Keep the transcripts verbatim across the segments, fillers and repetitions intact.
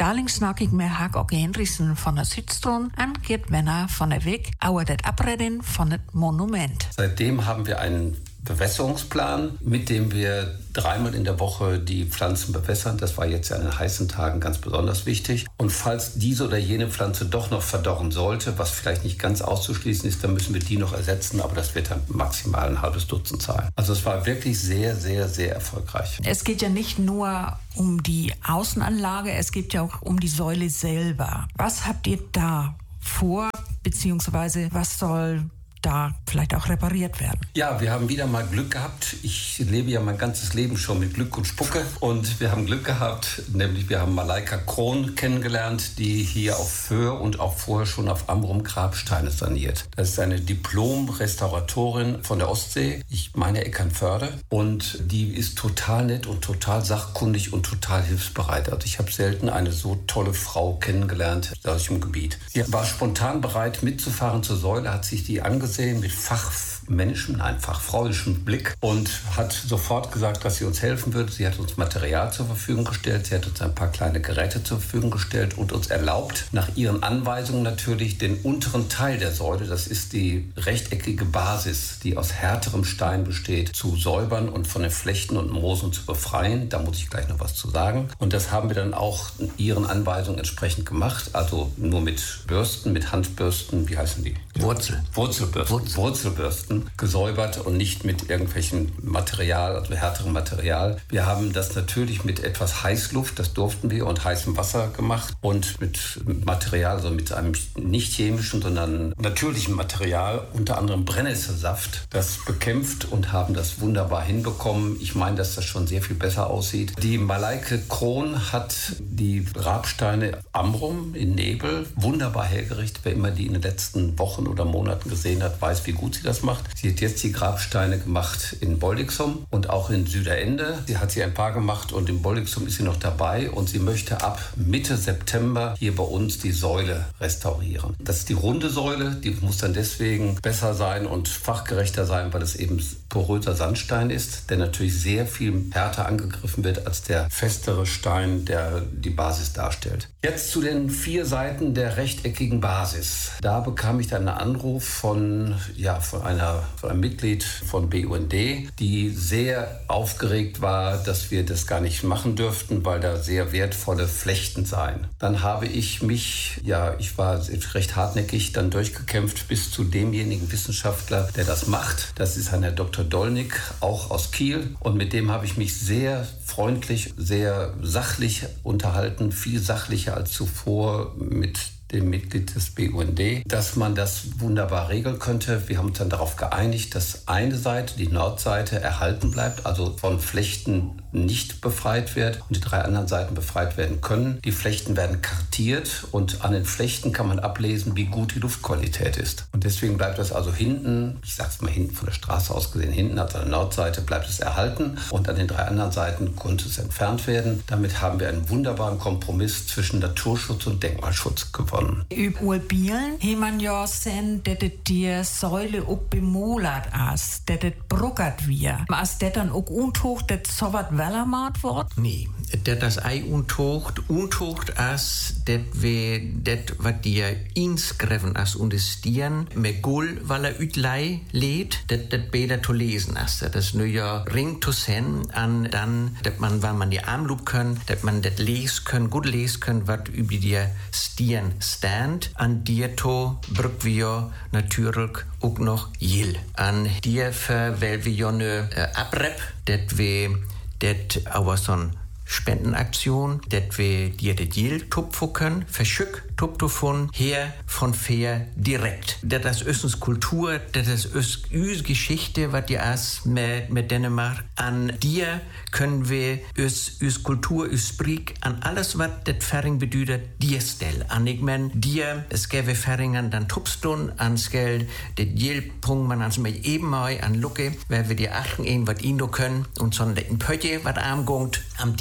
Darling snak ik met Haak Okke Hendriksen van der Südstrom en Geert Wenner von der Weg over das Abredden von das Monument. Seitdem haben wir einen Bewässerungsplan, mit dem wir dreimal in der Woche die Pflanzen bewässern. Das war jetzt ja an den heißen Tagen ganz besonders wichtig. Und falls diese oder jene Pflanze doch noch verdorren sollte, was vielleicht nicht ganz auszuschließen ist, dann müssen wir die noch ersetzen, aber das wird dann maximal ein halbes Dutzend sein. Also es war wirklich sehr, sehr, sehr erfolgreich. Es geht ja nicht nur um die Außenanlage, es geht ja auch um die Säule selber. Was habt ihr da vor, beziehungsweise was soll da vielleicht auch repariert werden? Ja, wir haben wieder mal Glück gehabt. Ich lebe ja mein ganzes Leben schon mit Glück und Spucke. Und wir haben Glück gehabt, nämlich wir haben Malaika Krohn kennengelernt, die hier auf Föhr und auch vorher schon auf Amrum Grabsteine saniert. Das ist eine Diplom-Restauratorin von der Ostsee, ich meine Eckernförde. Und die ist total nett und total sachkundig und total hilfsbereit. Also ich habe selten eine so tolle Frau kennengelernt aus dem Gebiet. Sie war spontan bereit mitzufahren zur Säule, hat sich die angesehen mit fachmännischem, nein, fachfrauischem Blick und hat sofort gesagt, dass sie uns helfen würde. Sie hat uns Material zur Verfügung gestellt, sie hat uns ein paar kleine Geräte zur Verfügung gestellt und uns erlaubt, nach ihren Anweisungen natürlich den unteren Teil der Säule, das ist die rechteckige Basis, die aus härterem Stein besteht, zu säubern und von den Flechten und Moosen zu befreien. Da muss ich gleich noch was zu sagen. Und das haben wir dann auch ihren Anweisungen entsprechend gemacht, also nur mit Bürsten, mit Handbürsten, wie heißen die? Wurzel. Wurzelbürsten. Wurzel. Wurzelbürsten gesäubert und nicht mit irgendwelchem Material, also härterem Material. Wir haben das natürlich mit etwas Heißluft, das durften wir, und heißem Wasser gemacht und mit Material, also mit einem nicht chemischen, sondern natürlichen Material, unter anderem Brennnesselsaft, das bekämpft und haben das wunderbar hinbekommen. Ich meine, dass das schon sehr viel besser aussieht. Die Malaika Krohn hat die Grabsteine Amrum in Nebel wunderbar hergerichtet. Wer immer die in den letzten Wochen oder Monaten gesehen hat, weiß, wie gut sie das macht. Sie hat jetzt die Grabsteine gemacht in Boldixum und auch in Süderende. Sie hat sie ein paar gemacht und in Boldixum ist sie noch dabei und sie möchte ab Mitte September hier bei uns die Säule restaurieren. Das ist die runde Säule, die muss dann deswegen besser sein und fachgerechter sein, weil es eben poröser Sandstein ist, der natürlich sehr viel härter angegriffen wird als der festere Stein, der die Basis darstellt. Jetzt zu den vier Seiten der rechteckigen Basis. Da bekam ich dann einen Anruf von, ja, von, einer, von einem Mitglied von B U N D, die sehr aufgeregt war, dass wir das gar nicht machen dürften, weil da sehr wertvolle Flechten seien. Dann habe ich mich, ja, ich war recht hartnäckig, dann durchgekämpft bis zu demjenigen Wissenschaftler, der das macht. Das ist ein Herr Doktor Dolnick, auch aus Kiel. Und mit dem habe ich mich sehr freundlich, sehr sachlich unterhalten, viel sachlicher als zuvor mit dem Mitglied des B U N D, dass man das wunderbar regeln könnte. Wir haben uns dann darauf geeinigt, dass eine Seite, die Nordseite, erhalten bleibt, also von Flechten nicht befreit wird und die drei anderen Seiten befreit werden können. Die Flechten werden kartiert und an den Flechten kann man ablesen, wie gut die Luftqualität ist. Und deswegen bleibt das also hinten, ich sag's mal hinten von der Straße aus gesehen, hinten also an der Nordseite bleibt es erhalten und an den drei anderen Seiten konnte es entfernt werden. Damit haben wir einen wunderbaren Kompromiss zwischen Naturschutz und Denkmalschutz gewonnen. Über Bielen hat man ja sehen, dass die Säule auch bemolat ist, dass es bruckert wird. Ist das dann auch untucht, dass so was wellermacht wird? Nee, dass das ei untucht, untucht ist, dass wir das, was die inskriven ist und das Stieren, mit Gull, weil er ütlei lädt, dass das besser zu lesen ist. Das ist nur ja ring zu sehen, an dann, dass man, wenn man die Armloop können, dass man das lesen können, gut lesen können, was über die Stieren stand. An dir to brück wir natürlich auch noch Jill. An dir für, weil wir ja eine äh, Abrep, dass wir das aber so eine Spendenaktion, dass wir dir das Jill tupfen können, verschück tupfen her von fair direkt. Das ist unsere Kultur, das ist unsere Geschichte, was die erst mit, mit Dänemark. An dir können wir unsere Kultur, unsere Sprik, an alles, was das Färing bedeutet, dir stellen. An ich mein, dir, es gäbe Färingen dann tupstun, an Skell, das Jill punkt man ans mich eben mal an Lucke, weil wir die achten, was ihn do können, und so ein Pötje, was arm gongt, am dir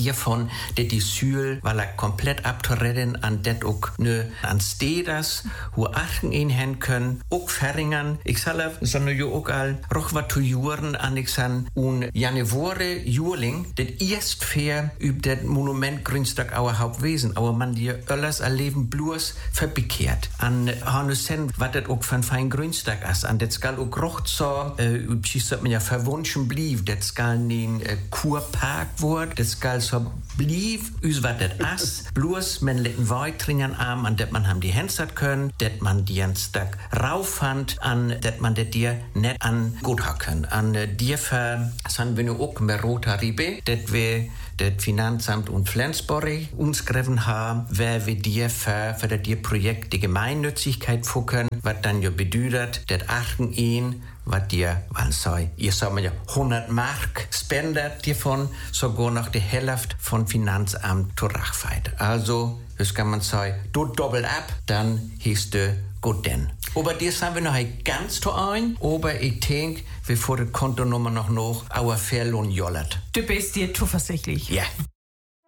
dir von, der die Sühl, weil er komplett abzureden, an det auch ne, an Stedas, wo achten ihn hin können, auch verringern. Ich sage, sondern jo auch all, roch wat zu juren, an ich san, un Januare, Jurling, det erst fair, üb det Monument Grünstag auer Hauptwesen, aber man dir öllers erleben bloß verbekehrt. An Hanusen, wat det auch von fein Grünstag as, an det skal auch roch so, äh, üb schießt man ja verwunschen blieb, det skal nin äh, Kurpark wort, det skal so blieb, üs wat det as, bloß men letten Weitringern arm, an det man ham die Händsat können, det man die Tag rauffand, an det man det dir net an gut hacken, an äh, dir ver, san wir nu auch mehr Rotaribe, det wir das Finanzamt und Flensburg uns gegeben haben, wer wir dir für, für das Projekt die Gemeinnützigkeit fucken, was dann ja bedeutet, das achten ihn, was dir, wann sei, ihr sagt mir ja hundert Mark spendet davon, sogar noch die Hälfte von Finanzamt zur Rachfeit. Also, das kann man sagen, du doppelt ab, dann hieß du gut denn. Aber das haben wir noch ganz zu ein, aber ich denke, wir vor der Kontonummer noch noch, aber Verlohn jollert. Du bist dir zuversichtlich. Ja.